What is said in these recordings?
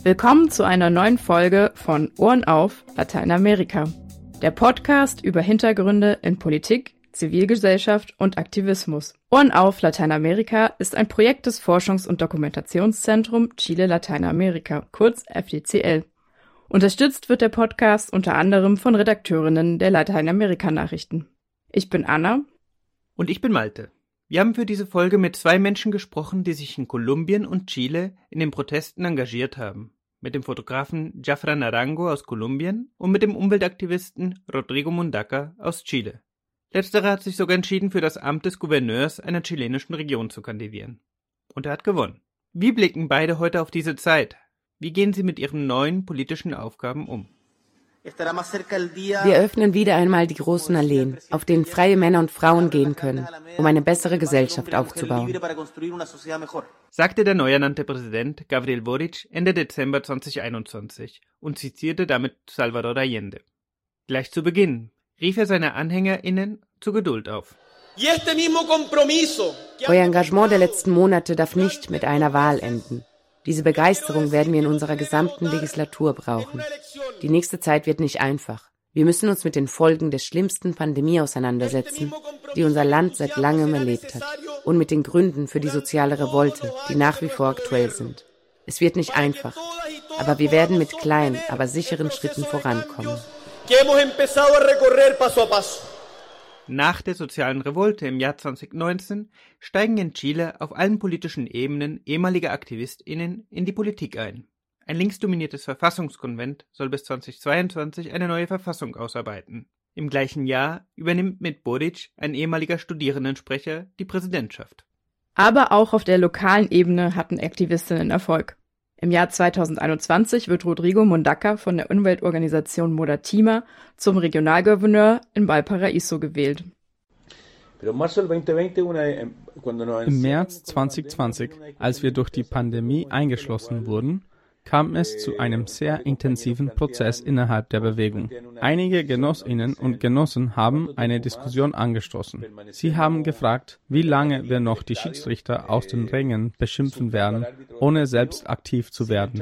Willkommen zu einer neuen Folge von Ohren auf Lateinamerika, der Podcast über Hintergründe in Politik, Zivilgesellschaft und Aktivismus. Ohren auf Lateinamerika ist ein Projekt des Forschungs- und Dokumentationszentrums Chile-Lateinamerika, kurz FDCL. Unterstützt wird der Podcast unter anderem von Redakteurinnen der Lateinamerika-Nachrichten. Ich bin Anna. Und ich bin Malte. Wir haben für diese Folge mit zwei Menschen gesprochen, die sich in Kolumbien und Chile in den Protesten engagiert haben. Mit dem Fotografen Jafra Naranjo aus Kolumbien und mit dem Umweltaktivisten Rodrigo Mundaca aus Chile. Letzterer hat sich sogar entschieden, für das Amt des Gouverneurs einer chilenischen Region zu kandidieren. Und er hat gewonnen. Wie blicken beide heute auf diese Zeit? Wie gehen sie mit ihren neuen politischen Aufgaben um? Wir öffnen wieder einmal die großen Alleen, auf denen freie Männer und Frauen gehen können, um eine bessere Gesellschaft aufzubauen, sagte der neu ernannte Präsident Gabriel Boric Ende Dezember 2021 und zitierte damit Salvador Allende. Gleich zu Beginn rief er seine AnhängerInnen zur Geduld auf. Euer Engagement der letzten Monate darf nicht mit einer Wahl enden. Diese Begeisterung werden wir in unserer gesamten Legislatur brauchen. Die nächste Zeit wird nicht einfach. Wir müssen uns mit den Folgen der schlimmsten Pandemie auseinandersetzen, die unser Land seit langem erlebt hat, und mit den Gründen für die soziale Revolte, die nach wie vor aktuell sind. Es wird nicht einfach, aber wir werden mit kleinen, aber sicheren Schritten vorankommen. Nach der sozialen Revolte im Jahr 2019 steigen in Chile auf allen politischen Ebenen ehemalige AktivistInnen in die Politik ein. Ein linksdominiertes Verfassungskonvent soll bis 2022 eine neue Verfassung ausarbeiten. Im gleichen Jahr übernimmt mit Boric ein ehemaliger Studierendensprecher die Präsidentschaft. Aber auch auf der lokalen Ebene hatten Aktivistinnen Erfolg. Im Jahr 2021 wird Rodrigo Mundaca von der Umweltorganisation Modatima zum Regionalgouverneur in Valparaíso gewählt. Im März 2020, als wir durch die Pandemie eingeschlossen wurden, kam es zu einem sehr intensiven Prozess innerhalb der Bewegung. Einige Genossinnen und Genossen haben eine Diskussion angestoßen. Sie haben gefragt, wie lange wir noch die Schiedsrichter aus den Rängen beschimpfen werden, ohne selbst aktiv zu werden.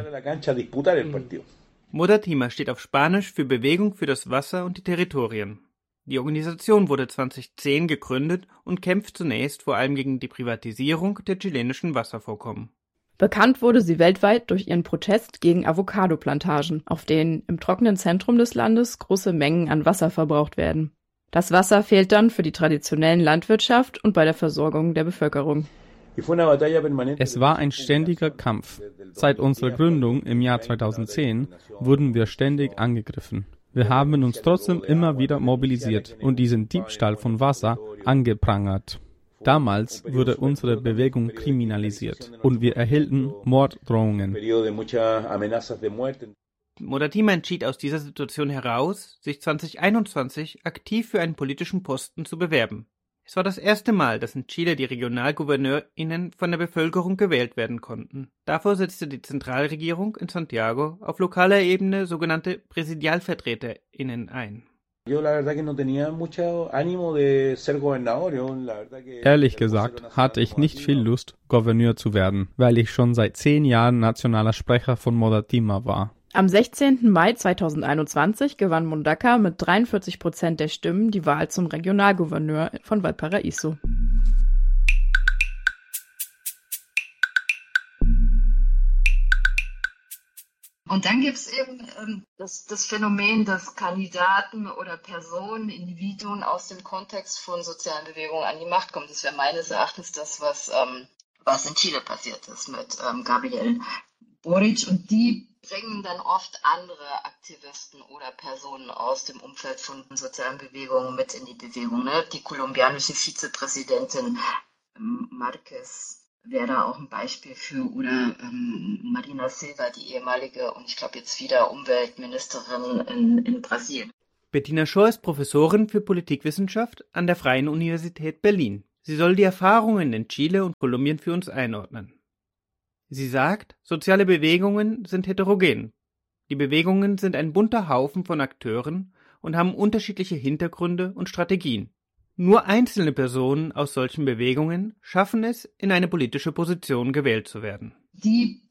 Modatima steht auf Spanisch für Bewegung für das Wasser und die Territorien. Die Organisation wurde 2010 gegründet und kämpft zunächst vor allem gegen die Privatisierung der chilenischen Wasservorkommen. Bekannt wurde sie weltweit durch ihren Protest gegen Avocado-Plantagen, auf denen im trockenen Zentrum des Landes große Mengen an Wasser verbraucht werden. Das Wasser fehlt dann für die traditionellen Landwirtschaft und bei der Versorgung der Bevölkerung. Es war ein ständiger Kampf. Seit unserer Gründung im Jahr 2010 wurden wir ständig angegriffen. Wir haben uns trotzdem immer wieder mobilisiert und diesen Diebstahl von Wasser angeprangert. Damals wurde unsere Bewegung kriminalisiert und wir erhielten Morddrohungen. Modatima entschied aus dieser Situation heraus, sich 2021 aktiv für einen politischen Posten zu bewerben. Es war das erste Mal, dass in Chile die RegionalgouverneurInnen von der Bevölkerung gewählt werden konnten. Davor setzte die Zentralregierung in Santiago auf lokaler Ebene sogenannte PräsidialvertreterInnen ein. Ehrlich gesagt hatte ich nicht viel Lust, Gouverneur zu werden, weil ich schon seit 10 Jahren nationaler Sprecher von Modatima war. Am 16. Mai 2021 gewann Mundaca mit 43% der Stimmen die Wahl zum Regionalgouverneur von Valparaíso. Und dann gibt es eben das Phänomen, dass Kandidaten oder Personen, Individuen aus dem Kontext von sozialen Bewegungen an die Macht kommen. Das wäre meines Erachtens das, was in Chile passiert ist mit Gabriel Boric. Und die bringen dann oft andere Aktivisten oder Personen aus dem Umfeld von sozialen Bewegungen mit in die Bewegung. Ne? Die kolumbianische Vizepräsidentin Marquez wäre da auch ein Beispiel für, oder Marina Silva, die ehemalige und ich glaube jetzt wieder Umweltministerin in Brasilien. Bettina Schor ist Professorin für Politikwissenschaft an der Freien Universität Berlin. Sie soll die Erfahrungen in Chile und Kolumbien für uns einordnen. Sie sagt, soziale Bewegungen sind heterogen. Die Bewegungen sind ein bunter Haufen von Akteuren und haben unterschiedliche Hintergründe und Strategien. Nur einzelne Personen aus solchen Bewegungen schaffen es, in eine politische Position gewählt zu werden. Die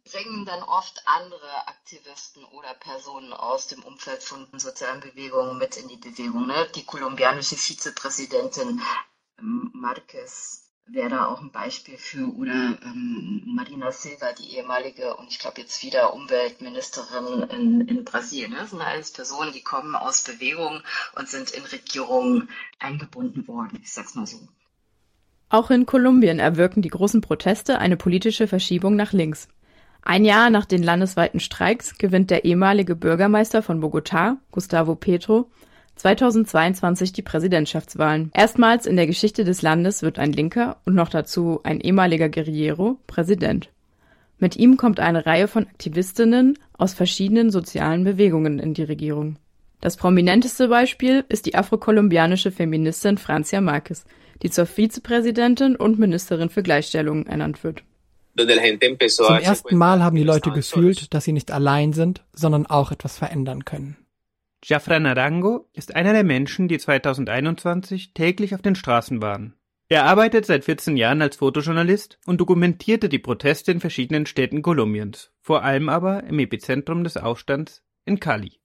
bringen dann oft andere Aktivisten oder Personen aus dem Umfeld von sozialen Bewegungen mit in die Bewegung. Ne? Die kolumbianische Vizepräsidentin Marquez wäre da auch ein Beispiel für, oder Marina Silva, die ehemalige und ich glaube jetzt wieder Umweltministerin in Brasilien. Ne? Das sind alles Personen, die kommen aus Bewegungen und sind in Regierungen eingebunden worden. Ich sag's mal so. Auch in Kolumbien erwirken die großen Proteste eine politische Verschiebung nach links. Ein Jahr nach den landesweiten Streiks gewinnt der ehemalige Bürgermeister von Bogotá, Gustavo Petro, 2022 die Präsidentschaftswahlen. Erstmals in der Geschichte des Landes wird ein Linker und noch dazu ein ehemaliger Guerillero Präsident. Mit ihm kommt eine Reihe von Aktivistinnen aus verschiedenen sozialen Bewegungen in die Regierung. Das prominenteste Beispiel ist die afrokolumbianische Feministin Francia Márquez, die zur Vizepräsidentin und Ministerin für Gleichstellung ernannt wird. Zum ersten Mal haben die Leute gefühlt, dass sie nicht allein sind, sondern auch etwas verändern können. Jafran Arango ist einer der Menschen, die 2021 täglich auf den Straßen waren. Er arbeitet seit 14 Jahren als Fotojournalist und dokumentierte die Proteste in verschiedenen Städten Kolumbiens, vor allem aber im Epizentrum des Aufstands in Cali.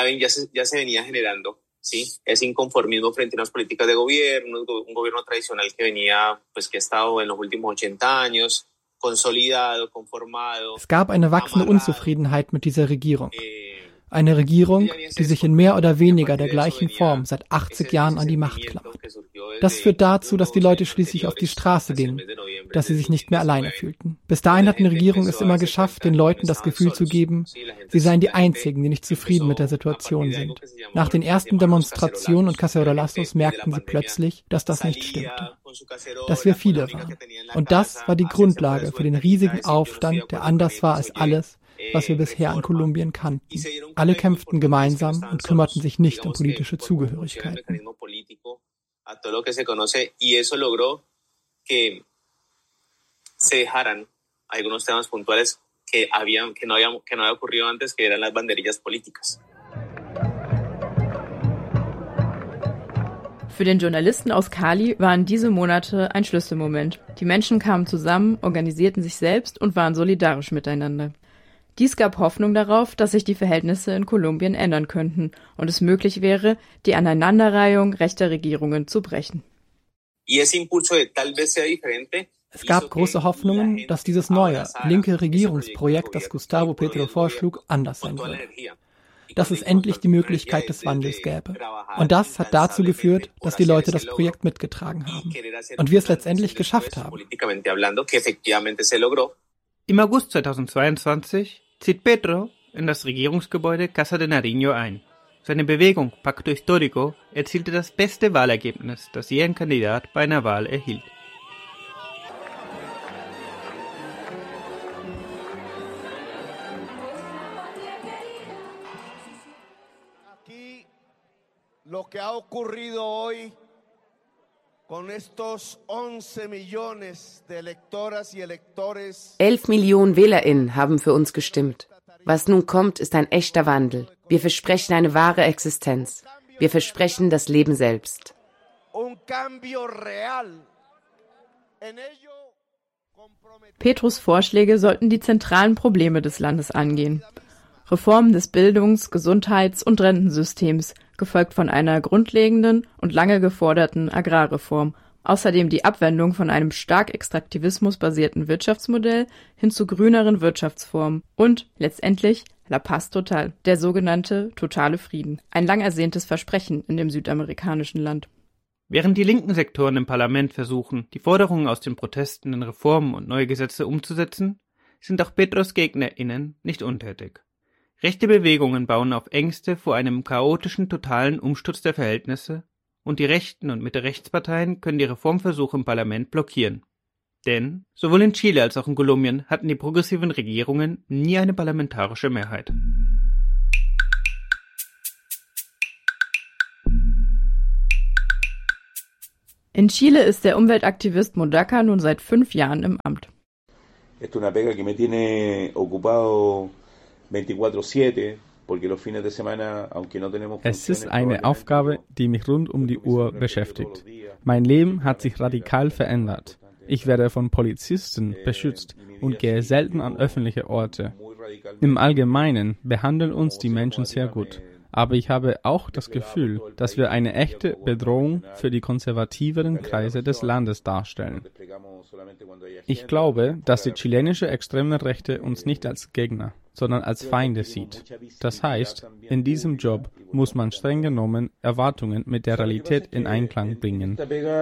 Sí, ese inconformismo frente a unas políticas de gobierno, un gobierno tradicional que venía, pues que ha estado en los últimos 80 años, consolidado, conformado. Es gab eine wachsende Unzufriedenheit mit dieser Regierung. Eine Regierung, die sich in mehr oder weniger der gleichen Form seit 80 Jahren an die Macht klammert. Das führt dazu, dass die Leute schließlich auf die Straße gingen, dass sie sich nicht mehr alleine fühlten. Bis dahin hat eine Regierung es immer geschafft, den Leuten das Gefühl zu geben, sie seien die Einzigen, die nicht zufrieden mit der Situation sind. Nach den ersten Demonstrationen und Cacerolazos merkten sie plötzlich, dass das nicht stimmte, dass wir viele waren. Und das war die Grundlage für den riesigen Aufstand, der anders war als alles, was wir bisher in Kolumbien kannten. Alle kämpften gemeinsam und kümmerten sich nicht um politische Zugehörigkeiten. Für den Journalisten aus Cali waren diese Monate ein Schlüsselmoment. Die Menschen kamen zusammen, organisierten sich selbst und waren solidarisch miteinander. Dies gab Hoffnung darauf, dass sich die Verhältnisse in Kolumbien ändern könnten und es möglich wäre, die Aneinanderreihung rechter Regierungen zu brechen. Es gab große Hoffnungen, dass dieses neue, linke Regierungsprojekt, das Gustavo Petro vorschlug, anders sein würde. Dass es endlich die Möglichkeit des Wandels gäbe. Und das hat dazu geführt, dass die Leute das Projekt mitgetragen haben. Und wir es letztendlich geschafft haben. Im August 2022 zieht Petro in das Regierungsgebäude Casa de Nariño ein. Seine Bewegung Pacto Histórico erzielte das beste Wahlergebnis, das je ein Kandidat bei einer Wahl erhielt. Aquí lo que ha ocurrido hoy con estos 11 millones de electoras y electores. 11 Millionen WählerInnen haben für uns gestimmt. Was nun kommt, ist ein echter Wandel. Wir versprechen eine wahre Existenz. Wir versprechen das Leben selbst. Petros Vorschläge sollten die zentralen Probleme des Landes angehen. Reformen des Bildungs-, Gesundheits- und Rentensystems, gefolgt von einer grundlegenden und lange geforderten Agrarreform. Außerdem die Abwendung von einem stark extraktivismusbasierten Wirtschaftsmodell hin zu grüneren Wirtschaftsformen und letztendlich La Paz Total, der sogenannte totale Frieden. Ein lang ersehntes Versprechen in dem südamerikanischen Land. Während die linken Sektoren im Parlament versuchen, die Forderungen aus den Protesten in Reformen und neue Gesetze umzusetzen, sind auch Petros GegnerInnen nicht untätig. Rechte Bewegungen bauen auf Ängste vor einem chaotischen, totalen Umsturz der Verhältnisse und die rechten und Mitte-Rechtsparteien können die Reformversuche im Parlament blockieren. Denn sowohl in Chile als auch in Kolumbien hatten die progressiven Regierungen nie eine parlamentarische Mehrheit. In Chile ist der Umweltaktivist Modaca nun seit 5 Jahren im Amt. Es una pega que me tiene ocupado 24/7, porque los fines de semana, aunque no tenemos. Es ist eine Aufgabe, die mich rund um die Uhr beschäftigt. Mein Leben hat sich radikal verändert. Ich werde von Polizisten beschützt und gehe selten an öffentliche Orte. Im Allgemeinen behandeln uns die Menschen sehr gut. Aber ich habe auch das Gefühl, dass wir eine echte Bedrohung für die konservativeren Kreise des Landes darstellen. Ich glaube, dass die chilenische extreme Rechte uns nicht als Gegner, sondern als Feinde sieht. Das heißt, in diesem Job muss man streng genommen Erwartungen mit der Realität in Einklang bringen.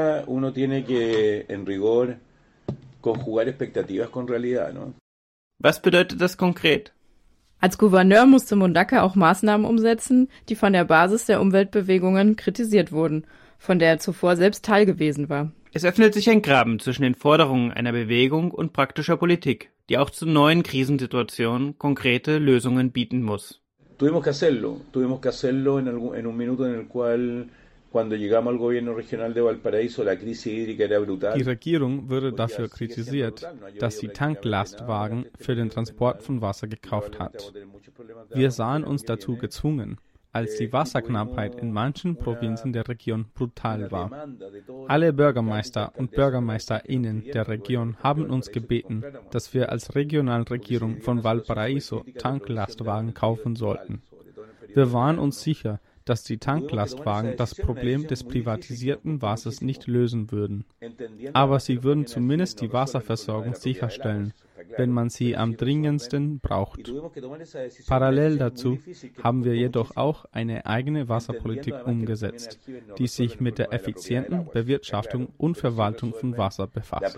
Was bedeutet das konkret? Als Gouverneur musste Mundaka auch Maßnahmen umsetzen, die von der Basis der Umweltbewegungen kritisiert wurden, von der er zuvor selbst Teil gewesen war. Es öffnet sich ein Graben zwischen den Forderungen einer Bewegung und praktischer Politik, die auch zu neuen Krisensituationen konkrete Lösungen bieten muss. Tuvimos que hacerlo en un minuto en el cual cuando llegamos al gobierno regional de Valparaíso la crisis hídrica era brutal. Die Regierung wurde dafür kritisiert, dass sie Tanklastwagen für den Transport von Wasser gekauft hat. Wir sahen uns dazu gezwungen, als die Wasserknappheit in manchen Provinzen der Region brutal war. Alle Bürgermeister und BürgermeisterInnen der Region haben uns gebeten, dass wir als Regionalregierung von Valparaíso Tanklastwagen kaufen sollten. Wir waren uns sicher, dass die Tanklastwagen das Problem des privatisierten Wassers nicht lösen würden. Aber sie würden zumindest die Wasserversorgung sicherstellen, wenn man sie am dringendsten braucht. Parallel dazu haben wir jedoch auch eine eigene Wasserpolitik umgesetzt, die sich mit der effizienten Bewirtschaftung und Verwaltung von Wasser befasst.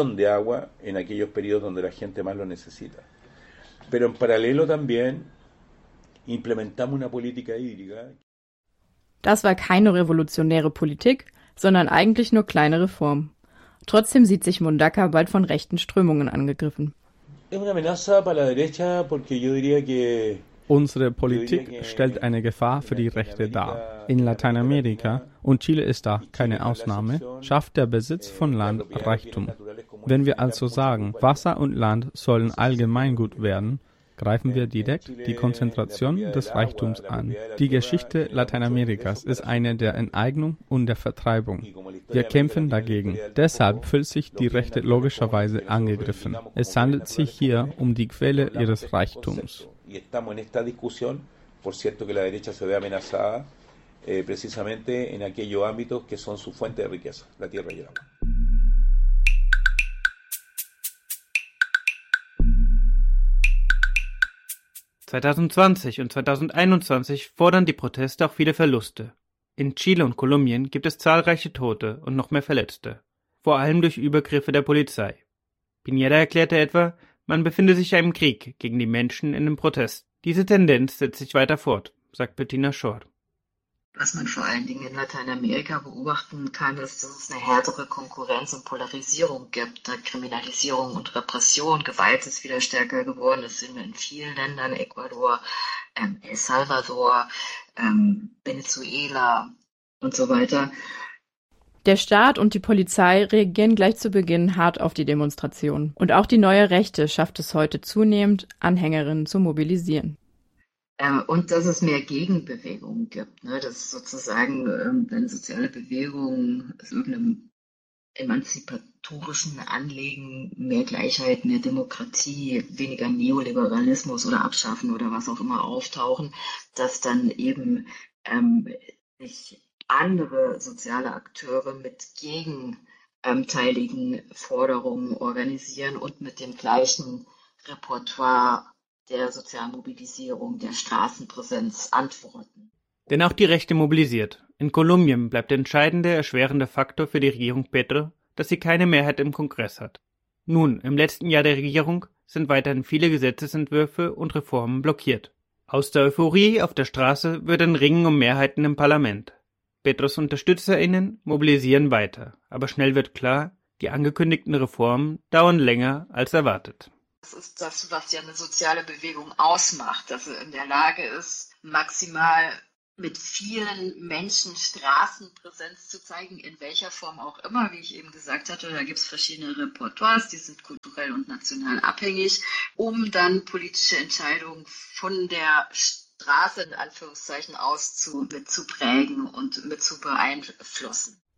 Pero en paralelo también implementamos una política hídrica. Das war keine revolutionäre Politik, sondern eigentlich nur kleine Reformen. Trotzdem sieht sich Mundaka bald von rechten Strömungen angegriffen. Unsere Politik stellt eine Gefahr für die Rechte dar. In Lateinamerika, und Chile ist da keine Ausnahme, schafft der Besitz von Land Reichtum. Wenn wir also sagen, Wasser und Land sollen Allgemeingut werden, greifen wir direkt die Konzentration des Reichtums an. Die Geschichte Lateinamerikas ist eine der Enteignung und der Vertreibung. Wir kämpfen dagegen. Deshalb fühlt sich die Rechte logischerweise angegriffen. Es handelt sich hier um die Quelle ihres Reichtums. Precisamente en aquellos ámbitos que son su fuente de riqueza, la tierra y el agua. (2020) und 2021 fordern die Proteste auch viele Verluste. In Chile und Kolumbien gibt es zahlreiche Tote und noch mehr Verletzte, vor allem durch Übergriffe der Polizei. Piñera erklärte etwa, man befinde sich ja im Krieg gegen die Menschen in den Protesten. Diese Tendenz setzt sich weiter fort, sagt Bettina Schor. Was man vor allen Dingen in Lateinamerika beobachten kann, ist, dass es eine härtere Konkurrenz und Polarisierung gibt, eine Kriminalisierung und Repression. Gewalt ist wieder stärker geworden. Das sehen wir in vielen Ländern, Ecuador, El Salvador, Venezuela und so weiter. Der Staat und die Polizei reagieren gleich zu Beginn hart auf die Demonstrationen. Und auch die neue Rechte schafft es heute zunehmend, Anhängerinnen zu mobilisieren. Und dass es mehr Gegenbewegungen gibt, ne? Dass sozusagen, wenn soziale Bewegungen aus irgendeinem emanzipatorischen Anliegen, mehr Gleichheit, mehr Demokratie, weniger Neoliberalismus oder Abschaffen oder was auch immer auftauchen, dass dann eben sich andere soziale Akteure mit gegenteiligen Forderungen organisieren und mit dem gleichen Repertoire der Sozialmobilisierung, der Straßenpräsenz antworten. Denn auch die Rechte mobilisiert. In Kolumbien bleibt der entscheidende, erschwerende Faktor für die Regierung Petro, dass sie keine Mehrheit im Kongress hat. Nun, im letzten Jahr der Regierung sind weiterhin viele Gesetzesentwürfe und Reformen blockiert. Aus der Euphorie auf der Straße wird ein Ringen um Mehrheiten im Parlament. Petros UnterstützerInnen mobilisieren weiter, aber schnell wird klar, die angekündigten Reformen dauern länger als erwartet. Das ist das, was ja eine soziale Bewegung ausmacht, dass sie in der Lage ist, maximal mit vielen Menschen Straßenpräsenz zu zeigen, in welcher Form auch immer, wie ich eben gesagt hatte. Da gibt es verschiedene Repertoires, die sind kulturell und national abhängig, um dann politische Entscheidungen von der Straße in Anführungszeichen aus mit zu prägen und mit zu beeinflussen.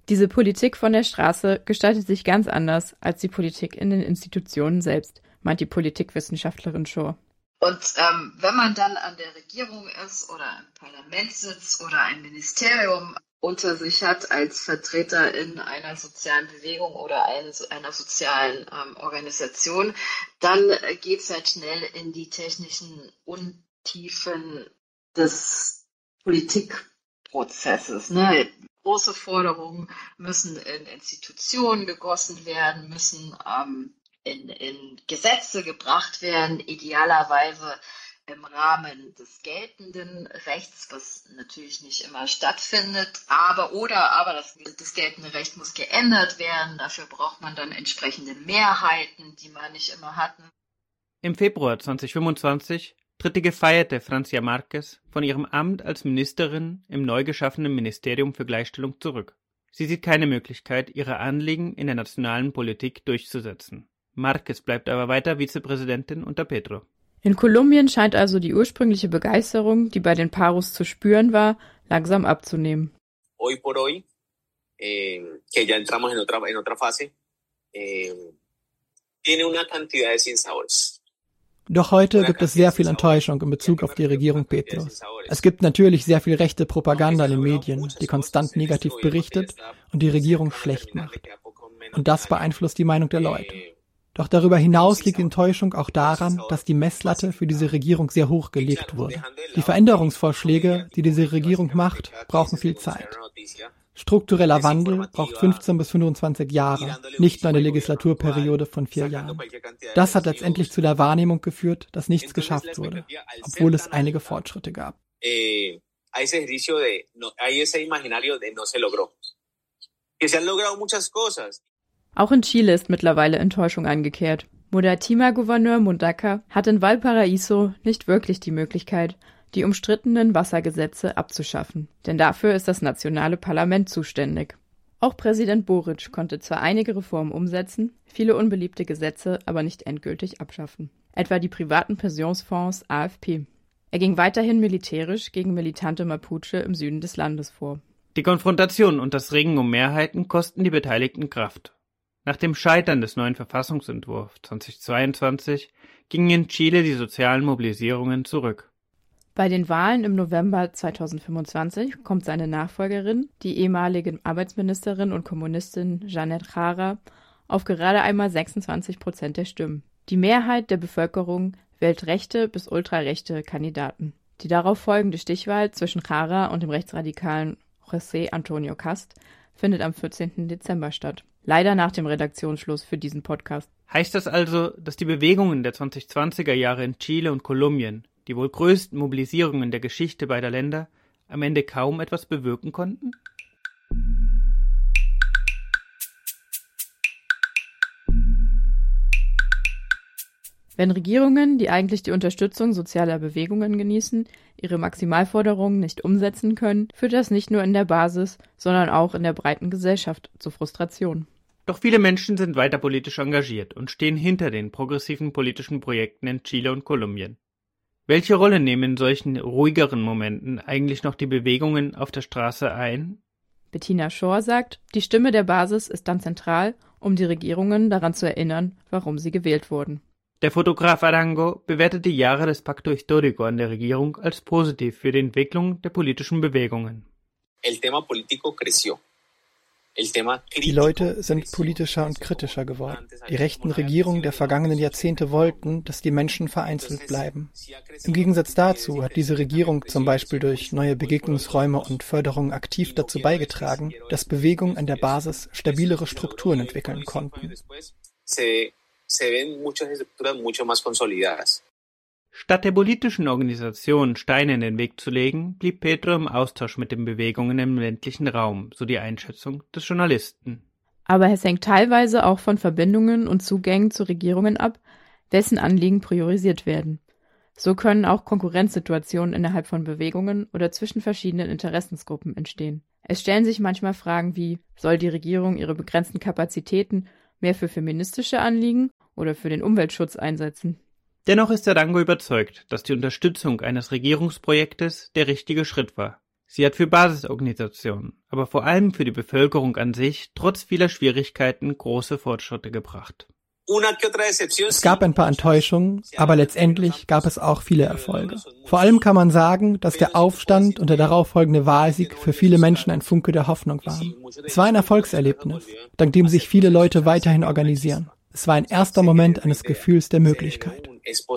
Diese Politik von der Straße gestaltet sich ganz anders als die Politik in den Institutionen selbst, meint die Politikwissenschaftlerin Schor. Und wenn man dann an der Regierung ist oder im Parlament sitzt oder ein Ministerium unter sich hat als Vertreter in einer sozialen Bewegung oder einer sozialen Organisation, dann geht es halt schnell in die technischen Untiefen des Politikprozesses. Ne? Große Forderungen müssen in Institutionen gegossen werden, müssen in Gesetze gebracht werden, idealerweise im Rahmen des geltenden Rechts, was natürlich nicht immer stattfindet, aber das geltende Recht muss geändert werden. Dafür braucht man dann entsprechende Mehrheiten, die man nicht immer hat. Im Februar 2025 tritt die gefeierte Francia Márquez von ihrem Amt als Ministerin im neu geschaffenen Ministerium für Gleichstellung zurück. Sie sieht keine Möglichkeit, ihre Anliegen in der nationalen Politik durchzusetzen. Márquez bleibt aber weiter Vizepräsidentin unter Petro. In Kolumbien scheint also die ursprüngliche Begeisterung, die bei den Paros zu spüren war, langsam abzunehmen. Hoy por hoy, que ya entramos en otra fase, tiene una cantidad de sinsabores. Doch heute gibt es sehr viel Enttäuschung in Bezug auf die Regierung Petros. Es gibt natürlich sehr viel rechte Propaganda in den Medien, die konstant negativ berichtet und die Regierung schlecht macht. Und das beeinflusst die Meinung der Leute. Doch darüber hinaus liegt die Enttäuschung auch daran, dass die Messlatte für diese Regierung sehr hoch gelegt wurde. Die Veränderungsvorschläge, die diese Regierung macht, brauchen viel Zeit. Struktureller Wandel braucht 15 bis 25 Jahre, nicht nur eine Legislaturperiode von 4 Jahren. Das hat letztendlich zu der Wahrnehmung geführt, dass nichts geschafft wurde, obwohl es einige Fortschritte gab. Auch in Chile ist mittlerweile Enttäuschung eingekehrt. Mudatima-Gouverneur Mundaca hat in Valparaíso nicht wirklich die Möglichkeit, die umstrittenen Wassergesetze abzuschaffen, denn dafür ist das nationale Parlament zuständig. Auch Präsident Boric konnte zwar einige Reformen umsetzen, viele unbeliebte Gesetze aber nicht endgültig abschaffen, etwa die privaten Pensionsfonds AFP. Er ging weiterhin militärisch gegen militante Mapuche im Süden des Landes vor. Die Konfrontation und das Ringen um Mehrheiten kosten die Beteiligten Kraft. Nach dem Scheitern des neuen Verfassungsentwurfs 2022 gingen in Chile die sozialen Mobilisierungen zurück. Bei den Wahlen im November 2025 kommt seine Nachfolgerin, die ehemalige Arbeitsministerin und Kommunistin Janet Jara, auf gerade einmal 26% der Stimmen. Die Mehrheit der Bevölkerung wählt rechte bis ultrarechte Kandidaten. Die darauf folgende Stichwahl zwischen Jara und dem rechtsradikalen José Antonio Cast findet am 14. Dezember statt. Leider nach dem Redaktionsschluss für diesen Podcast. Heißt das also, dass die Bewegungen der 2020er Jahre in Chile und Kolumbien, die wohl größten Mobilisierungen der Geschichte beider Länder, am Ende kaum etwas bewirken konnten? Wenn Regierungen, die eigentlich die Unterstützung sozialer Bewegungen genießen, ihre Maximalforderungen nicht umsetzen können, führt das nicht nur in der Basis, sondern auch in der breiten Gesellschaft zu Frustration. Doch viele Menschen sind weiter politisch engagiert und stehen hinter den progressiven politischen Projekten in Chile und Kolumbien. Welche Rolle nehmen in solchen ruhigeren Momenten eigentlich noch die Bewegungen auf der Straße ein? Bettina Schor sagt, die Stimme der Basis ist dann zentral, um die Regierungen daran zu erinnern, warum sie gewählt wurden. Der Fotograf Arango bewertet die Jahre des Pacto Histórico an der Regierung als positiv für die Entwicklung der politischen Bewegungen. Die Leute sind politischer und kritischer geworden. Die rechten Regierungen der vergangenen Jahrzehnte wollten, dass die Menschen vereinzelt bleiben. Im Gegensatz dazu hat diese Regierung zum Beispiel durch neue Begegnungsräume und Förderung aktiv dazu beigetragen, dass Bewegungen an der Basis stabilere Strukturen entwickeln konnten. Statt der politischen Organisation Steine in den Weg zu legen, blieb Petro im Austausch mit den Bewegungen im ländlichen Raum, so die Einschätzung des Journalisten. Aber es hängt teilweise auch von Verbindungen und Zugängen zu Regierungen ab, wessen Anliegen priorisiert werden. So können auch Konkurrenzsituationen innerhalb von Bewegungen oder zwischen verschiedenen Interessensgruppen entstehen. Es stellen sich manchmal Fragen wie, soll die Regierung ihre begrenzten Kapazitäten mehr für feministische Anliegen oder für den Umweltschutz einsetzen? Dennoch ist Arango überzeugt, dass die Unterstützung eines Regierungsprojektes der richtige Schritt war. Sie hat für Basisorganisationen, aber vor allem für die Bevölkerung an sich trotz vieler Schwierigkeiten große Fortschritte gebracht. Es gab ein paar Enttäuschungen, aber letztendlich gab es auch viele Erfolge. Vor allem kann man sagen, dass der Aufstand und der darauffolgende Wahlsieg für viele Menschen ein Funke der Hoffnung waren. Es war ein Erfolgserlebnis, dank dem sich viele Leute weiterhin organisieren. Es war ein erster Moment eines Gefühls der Möglichkeit.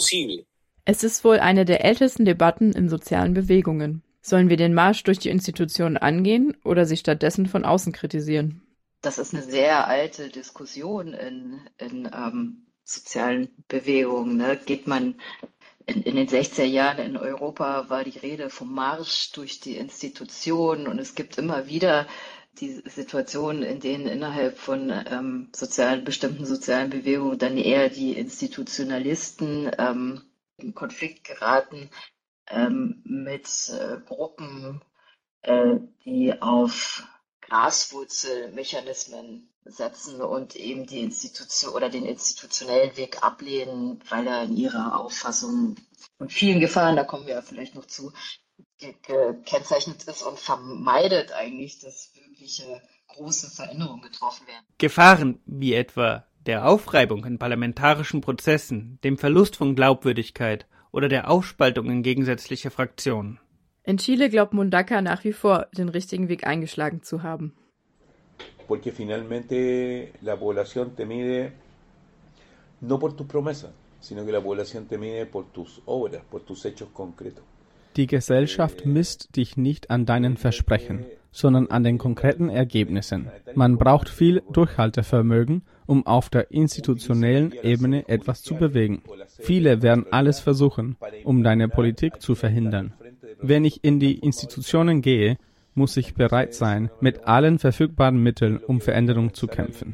Es ist wohl eine der ältesten Debatten in sozialen Bewegungen. Sollen wir den Marsch durch die Institutionen angehen oder sie stattdessen von außen kritisieren? Das ist eine sehr alte Diskussion in sozialen Bewegungen. Ne? Geht man in den 60er Jahren in Europa, war die Rede vom Marsch durch die Institutionen, und es gibt immer wieder die Situationen, in denen innerhalb von bestimmten sozialen Bewegungen dann eher die Institutionalisten in Konflikt geraten mit Gruppen, die auf Graswurzelmechanismen setzen und eben die Institution oder den institutionellen Weg ablehnen, weil er in ihrer Auffassung von vielen Gefahren, da kommen wir ja vielleicht noch zu, gekennzeichnet ist und vermeidet eigentlich, dass wirkliche große Veränderungen getroffen werden. Gefahren wie etwa der Aufreibung in parlamentarischen Prozessen, dem Verlust von Glaubwürdigkeit oder der Aufspaltung in gegensätzliche Fraktionen. In Chile glaubt Mundaca nach wie vor, den richtigen Weg eingeschlagen zu haben. Porque finalmente la población te mide no por tus promesas, sino que la población te mide por tus obras, por tus hechos concretos. Die Gesellschaft misst dich nicht an deinen Versprechen, sondern an den konkreten Ergebnissen. Man braucht viel Durchhaltevermögen, um auf der institutionellen Ebene etwas zu bewegen. Viele werden alles versuchen, um deine Politik zu verhindern. Wenn ich in die Institutionen gehe, muss ich bereit sein, mit allen verfügbaren Mitteln um Veränderung zu kämpfen.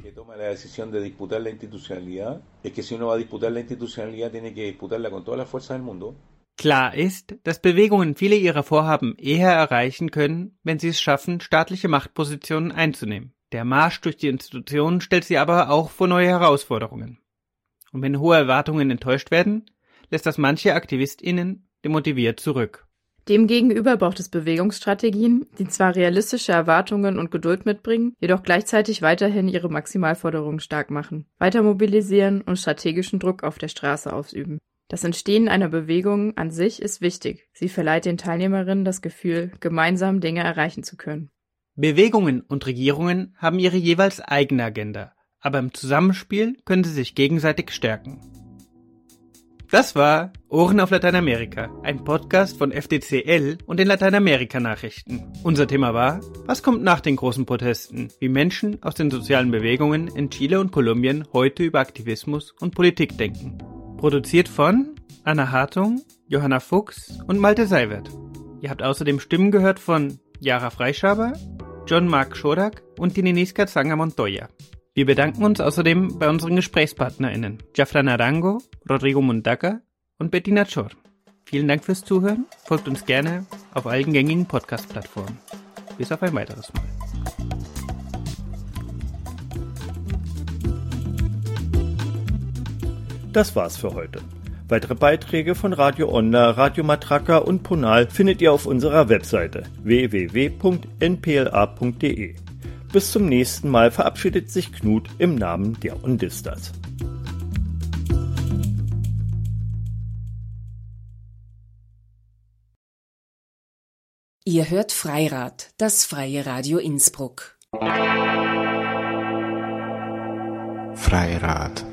Klar ist, dass Bewegungen viele ihrer Vorhaben eher erreichen können, wenn sie es schaffen, staatliche Machtpositionen einzunehmen. Der Marsch durch die Institutionen stellt sie aber auch vor neue Herausforderungen. Und wenn hohe Erwartungen enttäuscht werden, lässt das manche AktivistInnen demotiviert zurück. Demgegenüber braucht es Bewegungsstrategien, die zwar realistische Erwartungen und Geduld mitbringen, jedoch gleichzeitig weiterhin ihre Maximalforderungen stark machen, weiter mobilisieren und strategischen Druck auf der Straße ausüben. Das Entstehen einer Bewegung an sich ist wichtig. Sie verleiht den Teilnehmerinnen das Gefühl, gemeinsam Dinge erreichen zu können. Bewegungen und Regierungen haben ihre jeweils eigene Agenda, aber im Zusammenspiel können sie sich gegenseitig stärken. Das war Ohren auf Lateinamerika, ein Podcast von FDCL und den Lateinamerika-Nachrichten. Unser Thema war, was kommt nach den großen Protesten, wie Menschen aus den sozialen Bewegungen in Chile und Kolumbien heute über Aktivismus und Politik denken. Produziert von Anna Hartung, Johanna Fuchs und Malte Seiwert. Ihr habt außerdem Stimmen gehört von Yara Freischaber, John Mark Schodak und Tininiska Tsanga Montoya. Wir bedanken uns außerdem bei unseren GesprächspartnerInnen Jafra Narango, Rodrigo Mundaca und Bettina Chor. Vielen Dank fürs Zuhören, folgt uns gerne auf allen gängigen Podcast-Plattformen. Bis auf ein weiteres Mal. Das war's für heute. Weitere Beiträge von Radio Onda, Radio Matraca und Ponal findet ihr auf unserer Webseite www.npla.de. Bis zum nächsten Mal verabschiedet sich Knut im Namen der Ondistas. Ihr hört Freirad, das freie Radio Innsbruck. Freirad.